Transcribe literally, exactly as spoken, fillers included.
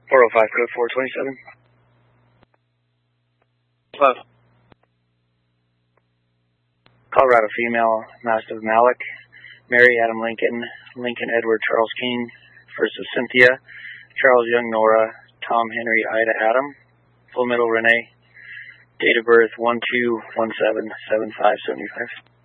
four oh five, code four twenty-seven. Hello. Colorado female, Mastiff Malik, Mary Adam Lincoln, Lincoln Edward Charles King versus Cynthia, Charles Young Nora, Tom Henry Ida Adam, Full Middle Renee, date of birth one two one seven seven five seven five.